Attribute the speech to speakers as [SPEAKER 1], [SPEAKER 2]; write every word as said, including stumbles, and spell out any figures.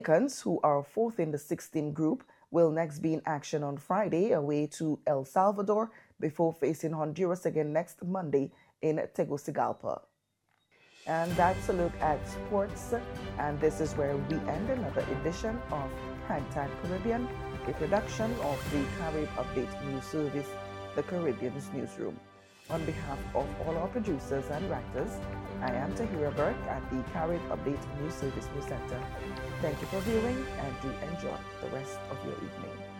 [SPEAKER 1] Dominicans, who are fourth in the six-team group, will next be in action on Friday away to El Salvador before facing Honduras again next Monday in Tegucigalpa. And that's a look at sports, and this is where we end another edition of Primetime Caribbean, a production of the Carib Update News Service, the Caribbean's newsroom. On behalf of all our producers and writers, I am Tahira Burke at the Carib Update News Service News Center. Thank you for viewing and do enjoy the rest of your evening.